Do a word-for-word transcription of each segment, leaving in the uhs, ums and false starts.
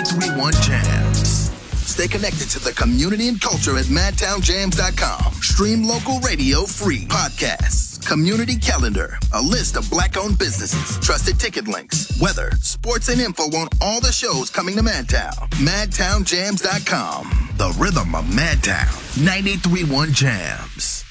three one Jams. Stay connected to the community and culture at madtown jams dot com. Stream local radio free. Podcasts, community calendar, a list of black-owned businesses, trusted ticket links, weather, sports, and info on all the shows coming to Madtown. madtown jams dot com. The rhythm of Madtown. ninety-three point one Jams.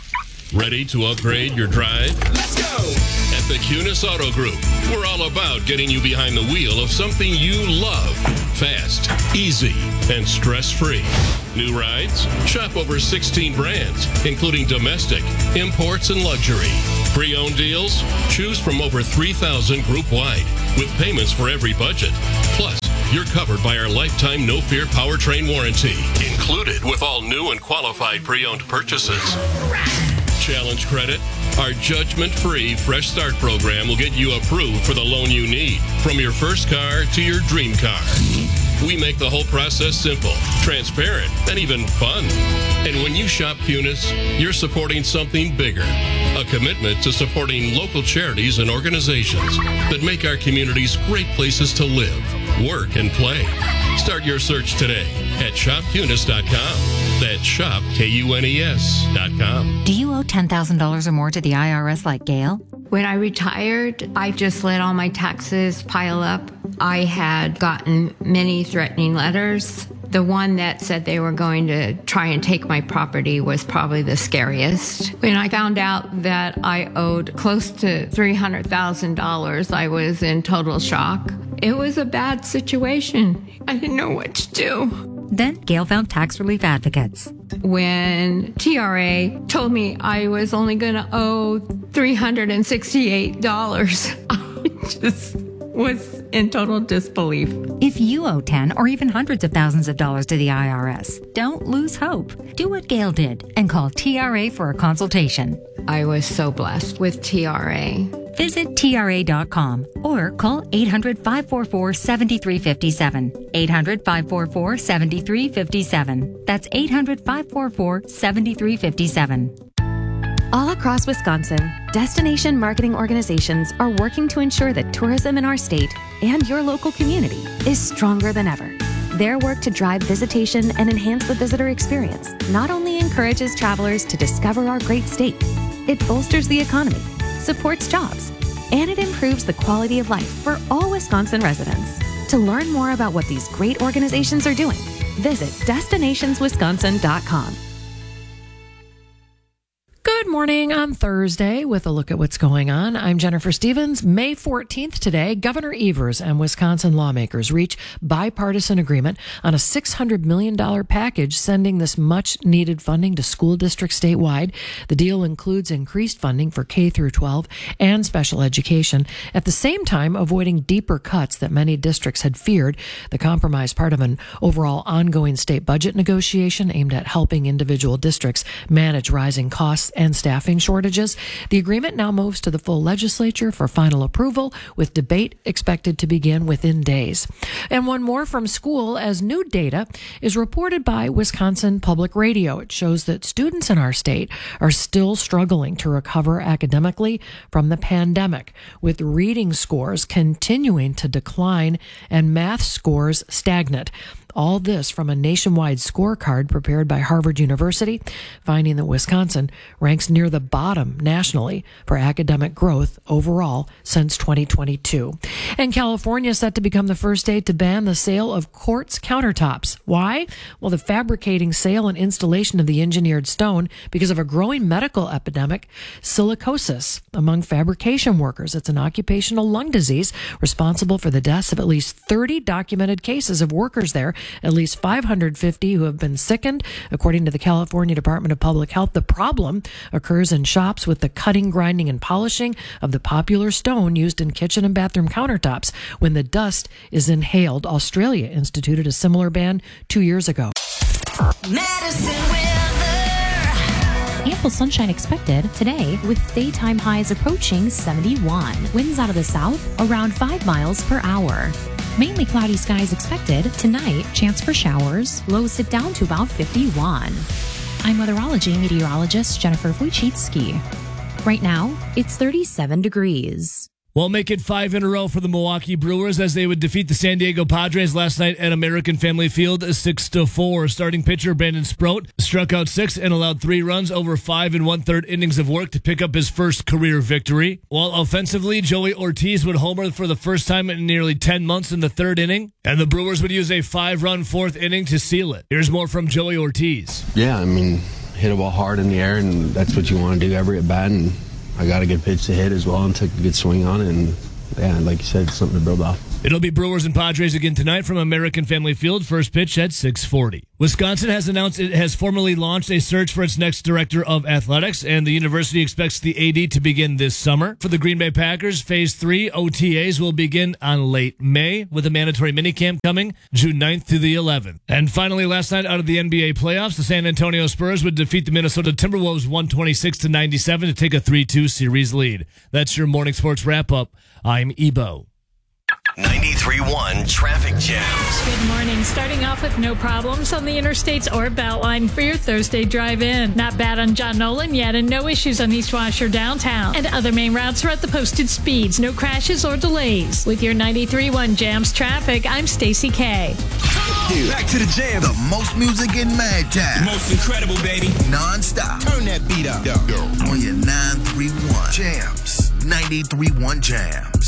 Ready to upgrade your drive? Let's go! At the Kunis Auto Group, we're all about getting you behind the wheel of something you love. Fast, easy, and stress-free. New rides? Shop over sixteen brands, including domestic, imports, and luxury. Pre-owned deals? Choose from over three thousand group-wide, with payments for every budget. Plus, you're covered by our lifetime no-fear powertrain warranty, included with all new and qualified pre-owned purchases. Challenge credit? Our judgment-free Fresh Start program will get you approved for the loan you need, from your first car to your dream car. We make the whole process simple, transparent, and even fun. And when you shop Kunis, you're supporting something bigger, a commitment to supporting local charities and organizations that make our communities great places to live, work, and play. Start your search today at shop kunis dot com. That's shop K U N E S dot com. Do you owe ten thousand dollars or more to the I R S like Gail? When I retired, I just let all my taxes pile up. I had gotten many threatening letters. The one that said they were going to try and take my property was probably the scariest. When I found out that I owed close to three hundred thousand dollars, I was in total shock. It was a bad situation. I didn't know what to do. Then Gail found tax relief advocates. When T R A told me I was only going to owe three hundred sixty-eight dollars, I just was in total disbelief. If you owe ten or even hundreds of thousands of dollars to the I R S, don't lose hope. Do what Gail did and call T R A for a consultation. I was so blessed with T R A. Visit T R A dot com or call eight hundred, five four four, seven three five seven. eight hundred, five four four, seven three five seven. That's eight hundred, five four four, seven three five seven. All across Wisconsin, destination marketing organizations are working to ensure that tourism in our state and your local community is stronger than ever. Their work to drive visitation and enhance the visitor experience not only encourages travelers to discover our great state, it bolsters the economy, supports jobs, and it improves the quality of life for all Wisconsin residents. To learn more about what these great organizations are doing, visit destinations wisconsin dot com. Good morning on Thursday with a look at what's going on. I'm Jennifer Stevens. May fourteenth today, Governor Evers and Wisconsin lawmakers reach bipartisan agreement on a six hundred million dollars package sending this much-needed funding to school districts statewide. The deal includes increased funding for K through twelve and special education, at the same time avoiding deeper cuts that many districts had feared. The compromise, part of an overall ongoing state budget negotiation aimed at helping individual districts manage rising costs and staffing shortages. The agreement now moves to the full legislature for final approval, with debate expected to begin within days. And one more from school, as new data is reported by Wisconsin Public Radio. It shows that students in our state are still struggling to recover academically from the pandemic, with reading scores continuing to decline and math scores stagnant. All this from a nationwide scorecard prepared by Harvard University, finding that Wisconsin ranks near the bottom nationally for academic growth overall since twenty twenty-two. And California is set to become the first state to ban the sale of quartz countertops. Why? Well, the fabricating, sale, and installation of the engineered stone because of a growing medical epidemic, silicosis, among fabrication workers. It's an occupational lung disease responsible for the deaths of at least thirty documented cases of workers there. At least five hundred fifty who have been sickened. According to the California Department of Public Health, the problem occurs in shops with the cutting, grinding, and polishing of the popular stone used in kitchen and bathroom countertops when the dust is inhaled. Australia instituted a similar ban two years ago. Medicine weather. Ample sunshine expected today with daytime highs approaching seventy-one. Winds out of the south around five miles per hour. Mainly cloudy skies expected. Tonight, chance for showers. Lows dip down to about fifty-one. I'm weatherology meteorologist Jennifer Wojcicki. Right now, it's thirty-seven degrees. Well, make it five in a row for the Milwaukee Brewers as they would defeat the San Diego Padres last night at American Family Field six to four. Starting pitcher Brandon Sproat struck out six and allowed three runs over five and one-third innings of work to pick up his first career victory. While offensively, Joey Ortiz would homer for the first time in nearly ten months in the third inning, and the Brewers would use a five-run fourth inning to seal it. Here's more from Joey Ortiz. Yeah, I mean, hit a ball hard in the air, and that's what you want to do every at bat, and I got a good pitch to hit as well and took a good swing on it, and yeah, like you said, it's something to build off. It'll be Brewers and Padres again tonight from American Family Field. First pitch at six forty. Wisconsin has announced it has formally launched a search for its next director of athletics, and the university expects the A D to begin this summer. For the Green Bay Packers, Phase three O T As will begin on late May, with a mandatory minicamp coming June ninth through the eleventh. And finally, last night out of the N B A playoffs, the San Antonio Spurs would defeat the Minnesota Timberwolves one twenty-six to ninety-seven to take a three two series lead. That's your morning sports wrap-up. I'm Ebo. ninety-three point one Traffic Jams. Good morning. Starting off with no problems on the interstates or Beltline for your Thursday drive-in. Not bad on John Nolan yet, and no issues on East Washer downtown. And other main routes are at the posted speeds. No crashes or delays. With your ninety-three point one Jams traffic, I'm Stacey K. Back to the jam. The most music in Madtown. The most incredible, baby. Non-stop. Turn that beat up. On your nine three one Jams. ninety-three point one Jams.